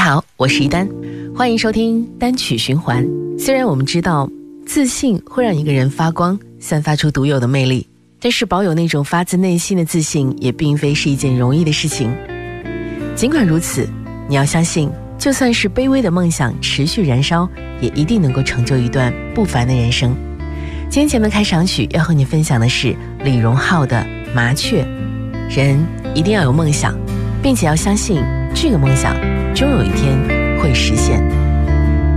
好，我是一丹，欢迎收听单曲循环。虽然我们知道自信会让一个人发光，散发出独有的魅力，但是保有那种发自内心的自信也并非是一件容易的事情。尽管如此，你要相信，就算是卑微的梦想持续燃烧，也一定能够成就一段不凡的人生。今天节目开场曲要和你分享的是李荣浩的《麻雀》。人一定要有梦想，并且要相信这个梦想终有一天会实现。